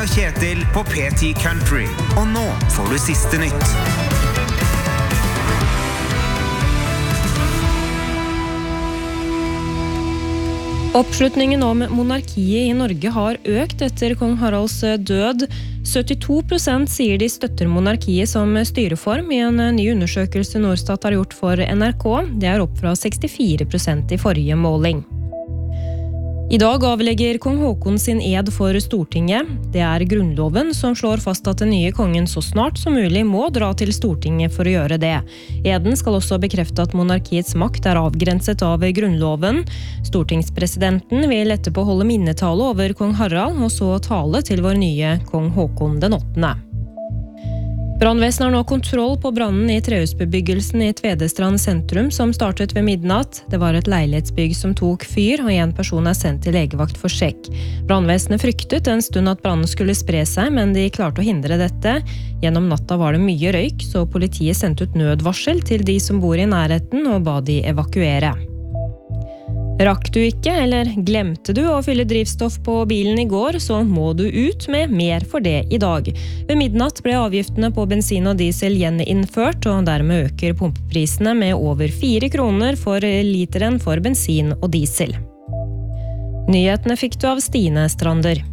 og Kjetil på P10 Country. Og nå får du siste nytt. Oppslutningen om monarkiet i Norge har økt etter kong Haralds død. 72% sier de støtter monarkiet som styreform i en ny undersøkelse Norstat har gjort for NRK. Det er opp fra 64% i forrige måling. I dag avlegger kong Håkon sin ed for Stortinget. Det er grunnloven som slår fast at den nye kongen så snart som mulig må dra til Stortinget for å gjøre det. Eden skal også bekrefte at monarkiets makt er avgrenset av grunnloven. Stortingspresidenten vil etterpå holde minnetale over kong Harald og så tale til vår nye kong Håkon den 8. Brannvesenet har nå kontroll på brannen i trehusbebyggelsen i Tvedestrand sentrum som startet ved midnatt. Det var et leilighetsbygg som tok fyr, og en person er sendt til legevakt for sjekk. Brannvesenet fryktet en stund at brannen skulle spre seg, men de klarte å hindre dette. Gjennom natta var det mye røyk, så politiet sendte ut nødvarsel til de som bor i nærheten og ba de evakuere. Rakk du ikke, eller glemte du å fylle drivstoff på bilen i går, så må du ut med mer for det i dag. Ved midnatt ble avgiftene på bensin og diesel gjeninnført, og dermed øker pumpeprisene med over 4 kroner for literen for bensin og diesel. Nyhetene fikk du av Stine Strander.